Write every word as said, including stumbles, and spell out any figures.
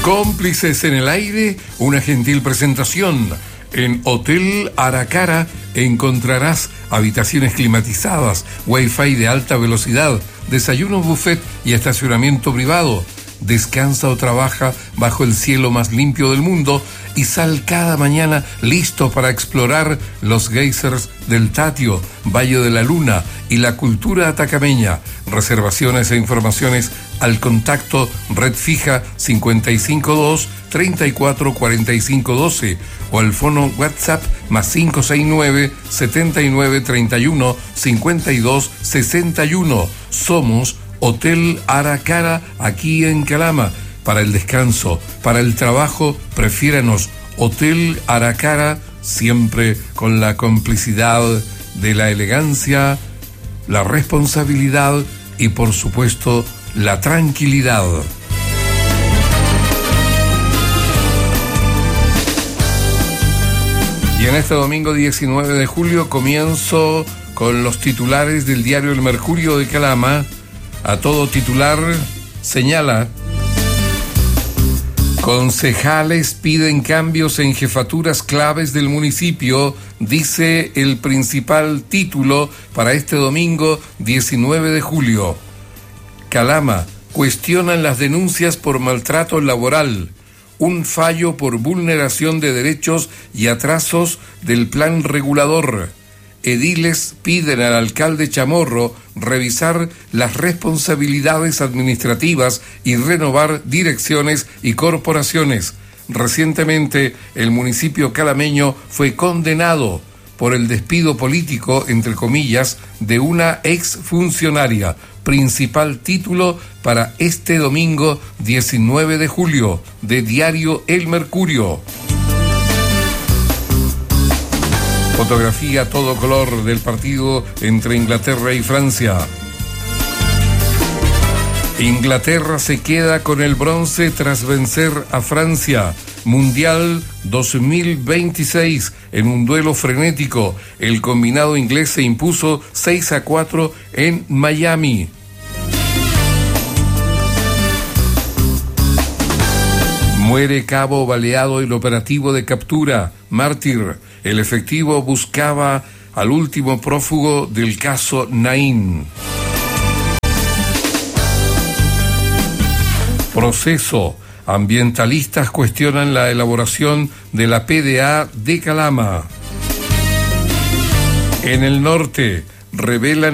Cómplices en el aire, una gentil presentación. En Hotel Aracara encontrarás habitaciones climatizadas, wifi de alta velocidad, desayuno buffet y estacionamiento privado. Descansa o trabaja bajo el cielo más limpio del mundo y sal cada mañana listo para explorar los geysers del Tatio, Valle de la Luna y la cultura atacameña. Reservaciones e informaciones al contacto red fija cinco cinco dos, tres cuatro cuatro cinco uno dos o al fono WhatsApp más cinco seis nueve, siete nueve tres uno, cinco dos seis uno. Somos Hotel Aracara, aquí en Calama. Para el descanso, para el trabajo, prefiéranos Hotel Aracara, siempre con la complicidad de la elegancia, la responsabilidad y, por supuesto, la tranquilidad. Y en este domingo diecinueve de julio comienzo con los titulares del diario El Mercurio de Calama. A todo titular señala: concejales piden cambios en jefaturas claves del municipio, dice el principal título para este domingo diecinueve de julio. Calama, cuestionan las denuncias por maltrato laboral, un fallo por vulneración de derechos y atrasos del plan regulador. Ediles piden al alcalde Chamorro revisar las responsabilidades administrativas y renovar direcciones y corporaciones. Recientemente, el municipio calameño fue condenado por el despido político, entre comillas, de una exfuncionaria. Principal título para este domingo diecinueve de julio de Diario El Mercurio. Fotografía a todo color del partido entre Inglaterra y Francia. Inglaterra se queda con el bronce tras vencer a Francia. Mundial dos mil veintiséis, en un duelo frenético, el combinado inglés se impuso seis a cuatro en Miami. Muere cabo baleado en operativo de captura. Mártir. El efectivo buscaba al último prófugo del caso Naín. Proceso. Ambientalistas cuestionan la elaboración de la P D A de Calama. En el norte, revelan